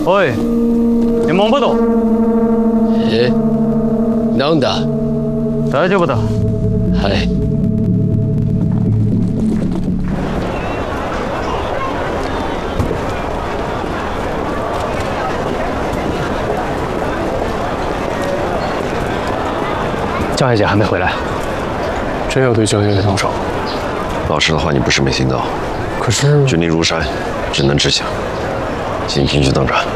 おい，你忙不懂。 え、なんだ。 大丈夫だ。 はい。 江海姐还没回来， 真要对江月给动手？ 老实的话，你不是没听到。 可是军令如山，只能执行。请平去等着。